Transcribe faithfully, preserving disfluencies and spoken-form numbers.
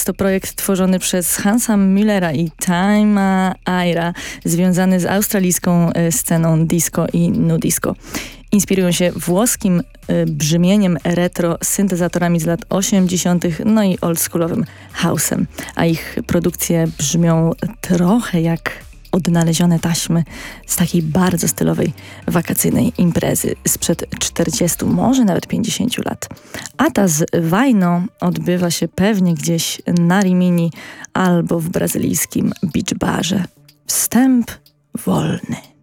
Jest to projekt tworzony przez Hansa Müllera i Tima Aira, związany z australijską sceną disco i nu disco. Inspirują się włoskim y, brzmieniem retro, syntezatorami z lat osiemdziesiątych, no i oldschoolowym house'em. A ich produkcje brzmią trochę jak odnalezione taśmy z takiej bardzo stylowej wakacyjnej imprezy sprzed czterdziestu, może nawet pięćdziesięciu lat. A ta z Wajno odbywa się pewnie gdzieś na Rimini albo w brazylijskim beach barze. Wstęp wolny.